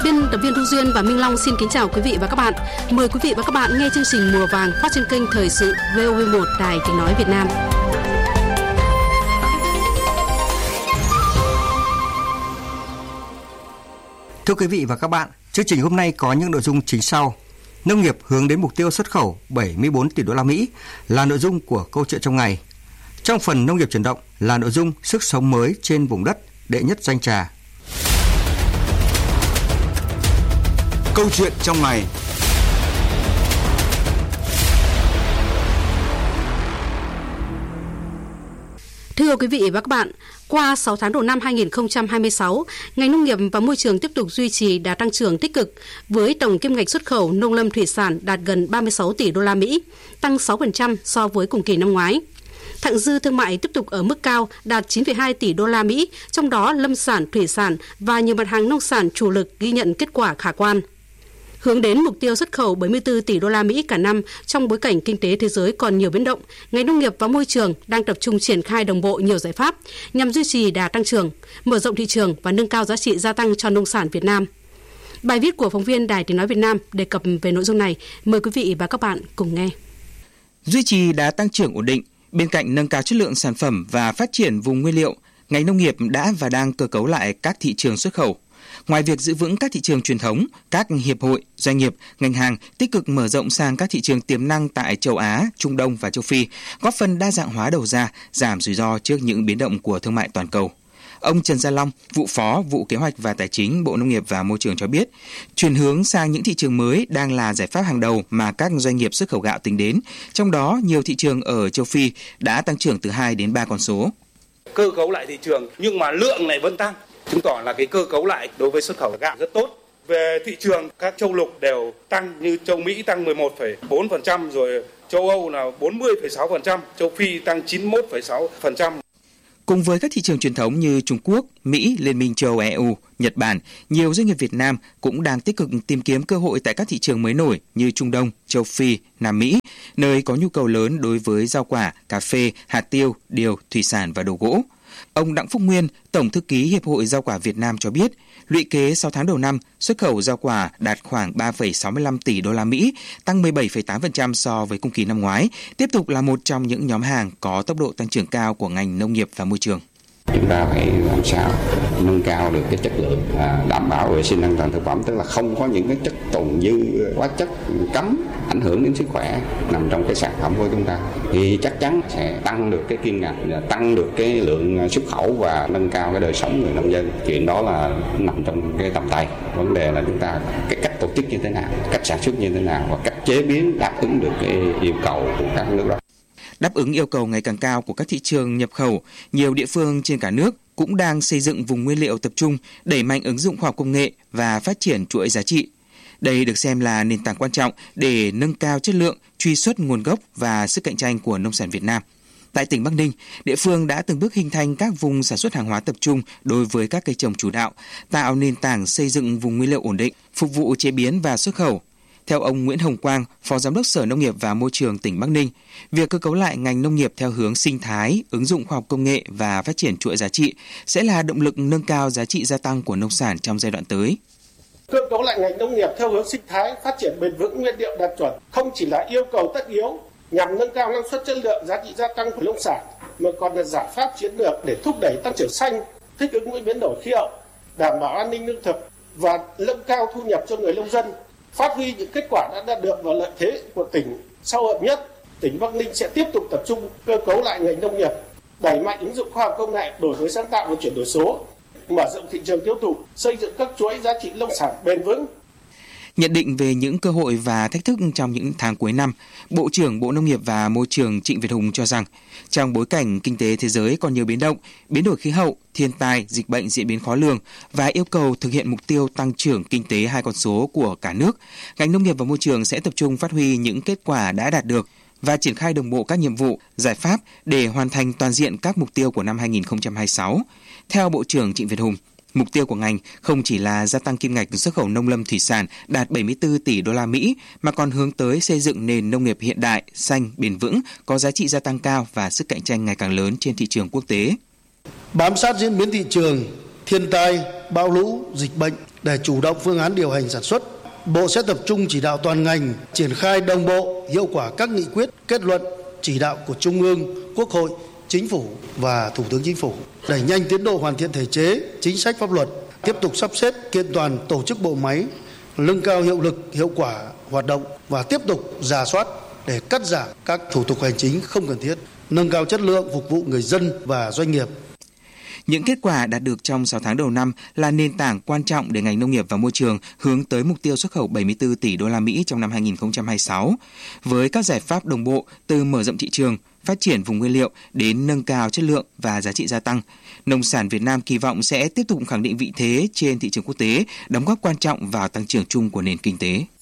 Biên tập viên Thu Duyên và Minh Long xin kính chào quý vị và các bạn. Mời quý vị và các bạn nghe chương trình Mùa Vàng phát trên kênh Thời sự VOV1 Đài Tiếng nói Việt Nam. Thưa quý vị và các bạn, chương trình hôm nay có những nội dung chính sau. Nông nghiệp hướng đến mục tiêu xuất khẩu 74 tỷ đô la Mỹ là nội dung của câu chuyện trong ngày. Trong phần nông nghiệp chuyển động là nội dung sức sống mới trên vùng đất đệ nhất Danh Trà. Câu chuyện trong ngày. Thưa quý vị và các bạn, qua 6 tháng đầu năm 2026, ngành nông nghiệp và môi trường tiếp tục duy trì đà tăng trưởng tích cực với tổng kim ngạch xuất khẩu nông lâm thủy sản đạt gần 36 tỷ đô la Mỹ, tăng 6% so với cùng kỳ năm ngoái. Thặng dư thương mại tiếp tục ở mức cao đạt 9,2 tỷ đô la Mỹ, trong đó lâm sản, thủy sản và nhiều mặt hàng nông sản chủ lực ghi nhận kết quả khả quan. Hướng đến mục tiêu xuất khẩu 74 tỷ đô la Mỹ cả năm trong bối cảnh kinh tế thế giới còn nhiều biến động, ngành nông nghiệp và môi trường đang tập trung triển khai đồng bộ nhiều giải pháp nhằm duy trì đà tăng trưởng, mở rộng thị trường và nâng cao giá trị gia tăng cho nông sản Việt Nam. Bài viết của phóng viên Đài Tiếng nói Việt Nam đề cập về nội dung này, mời quý vị và các bạn cùng nghe. Duy trì đà tăng trưởng ổn định, bên cạnh nâng cao chất lượng sản phẩm và phát triển vùng nguyên liệu, ngành nông nghiệp đã và đang cơ cấu lại các thị trường xuất khẩu. Ngoài việc giữ vững các thị trường truyền thống, các hiệp hội, doanh nghiệp, ngành hàng tích cực mở rộng sang các thị trường tiềm năng tại châu Á, Trung Đông và châu Phi, góp phần đa dạng hóa đầu ra, giảm rủi ro trước những biến động của thương mại toàn cầu. Ông Trần Gia Long, vụ phó vụ kế hoạch và tài chính Bộ Nông nghiệp và Môi trường cho biết, chuyển hướng sang những thị trường mới đang là giải pháp hàng đầu mà các doanh nghiệp xuất khẩu gạo tính đến. Trong đó, nhiều thị trường ở châu Phi đã tăng trưởng từ 2 đến 3 con số. Cơ cấu lại thị trường nhưng mà lượng này vẫn tăng, chứng tỏ là cái cơ cấu lại đối với xuất khẩu gạo rất tốt. Về thị trường, các châu lục đều tăng, như châu Mỹ tăng 11,4%, rồi châu Âu là 40,6%, châu Phi tăng 91,6%. Cùng với các thị trường truyền thống như Trung Quốc, Mỹ, Liên minh châu Âu EU, Nhật Bản, nhiều doanh nghiệp Việt Nam cũng đang tích cực tìm kiếm cơ hội tại các thị trường mới nổi như Trung Đông, châu Phi, Nam Mỹ, nơi có nhu cầu lớn đối với rau quả, cà phê, hạt tiêu, điều, thủy sản và đồ gỗ. Ông Đặng Phúc Nguyên, Tổng thư ký Hiệp hội Rau quả Việt Nam cho biết, lũy kế 6 tháng đầu năm, xuất khẩu rau quả đạt khoảng 3,65 tỷ đô la Mỹ, tăng 17,8% so với cùng kỳ năm ngoái, tiếp tục là một trong những nhóm hàng có tốc độ tăng trưởng cao của ngành nông nghiệp và môi trường. Chúng ta phải làm sao nâng cao được cái chất lượng, đảm bảo vệ sinh an toàn thực phẩm, tức là không có những cái chất tồn dư, hóa chất cấm ảnh hưởng đến sức khỏe nằm trong cái sản phẩm của chúng ta, thì chắc chắn sẽ tăng được cái kim ngạch, tăng được cái lượng xuất khẩu và nâng cao cái đời sống người nông dân. Chuyện đó là nằm trong cái tầm tay. Vấn đề là chúng ta cái cách tổ chức như thế nào, cách sản xuất như thế nào và cách chế biến đáp ứng được cái yêu cầu của các nước đó. Đáp ứng yêu cầu ngày càng cao của các thị trường nhập khẩu, nhiều địa phương trên cả nước cũng đang xây dựng vùng nguyên liệu tập trung, đẩy mạnh ứng dụng khoa học công nghệ và phát triển chuỗi giá trị. Đây được xem là nền tảng quan trọng để nâng cao chất lượng, truy xuất nguồn gốc và sức cạnh tranh của nông sản Việt Nam. Tại tỉnh Bắc Ninh, địa phương đã từng bước hình thành các vùng sản xuất hàng hóa tập trung đối với các cây trồng chủ đạo, tạo nền tảng xây dựng vùng nguyên liệu ổn định, phục vụ chế biến và xuất khẩu. Theo ông Nguyễn Hồng Quang, Phó Giám đốc Sở Nông nghiệp và Môi trường tỉnh Bắc Ninh, việc cơ cấu lại ngành nông nghiệp theo hướng sinh thái, ứng dụng khoa học công nghệ và phát triển chuỗi giá trị sẽ là động lực nâng cao giá trị gia tăng của nông sản trong giai đoạn tới. Cơ cấu lại ngành nông nghiệp theo hướng sinh thái, phát triển bền vững, nguyên liệu đạt chuẩn không chỉ là yêu cầu tất yếu nhằm nâng cao năng suất, chất lượng, giá trị gia tăng của nông sản, mà còn là giải pháp chiến lược để thúc đẩy tăng trưởng xanh, thích ứng với biến đổi khí hậu, đảm bảo an ninh lương thực và nâng cao thu nhập cho người nông dân. Phát huy những kết quả đã đạt được và lợi thế của tỉnh. Sau hợp nhất, tỉnh Bắc Ninh sẽ tiếp tục tập trung cơ cấu lại ngành nông nghiệp, đẩy mạnh ứng dụng khoa học công nghệ, đổi mới sáng tạo và chuyển đổi số, mở rộng thị trường tiêu thụ, xây dựng các chuỗi giá trị nông sản bền vững. Nhận định về những cơ hội và thách thức trong những tháng cuối năm, Bộ trưởng Bộ Nông nghiệp và Môi trường Trịnh Việt Hùng cho rằng, trong bối cảnh kinh tế thế giới còn nhiều biến động, biến đổi khí hậu, thiên tai, dịch bệnh diễn biến khó lường và yêu cầu thực hiện mục tiêu tăng trưởng kinh tế 2 con số của cả nước, ngành nông nghiệp và môi trường sẽ tập trung phát huy những kết quả đã đạt được và triển khai đồng bộ các nhiệm vụ, giải pháp để hoàn thành toàn diện các mục tiêu của năm 2026. Theo Bộ trưởng Trịnh Việt Hùng, mục tiêu của ngành không chỉ là gia tăng kim ngạch xuất khẩu nông lâm thủy sản đạt 74 tỷ đô la Mỹ mà còn hướng tới xây dựng nền nông nghiệp hiện đại, xanh, bền vững, có giá trị gia tăng cao và sức cạnh tranh ngày càng lớn trên thị trường quốc tế. Bám sát diễn biến thị trường, thiên tai, bão lũ, dịch bệnh để chủ động phương án điều hành sản xuất. Bộ sẽ tập trung chỉ đạo toàn ngành triển khai đồng bộ, hiệu quả các nghị quyết, kết luận, chỉ đạo của Trung ương, Quốc hội, Chính phủ và Thủ tướng Chính phủ, đẩy nhanh tiến độ hoàn thiện thể chế, chính sách pháp luật, tiếp tục sắp xếp kiện toàn tổ chức bộ máy, nâng cao hiệu lực, hiệu quả hoạt động và tiếp tục rà soát để cắt giảm các thủ tục hành chính không cần thiết, nâng cao chất lượng phục vụ người dân và doanh nghiệp. Những kết quả đạt được trong 6 tháng đầu năm là nền tảng quan trọng để ngành nông nghiệp và môi trường hướng tới mục tiêu xuất khẩu 74 tỷ đô la Mỹ trong năm 2026. Với các giải pháp đồng bộ từ mở rộng thị trường, phát triển vùng nguyên liệu đến nâng cao chất lượng và giá trị gia tăng, nông sản Việt Nam kỳ vọng sẽ tiếp tục khẳng định vị thế trên thị trường quốc tế, đóng góp quan trọng vào tăng trưởng chung của nền kinh tế.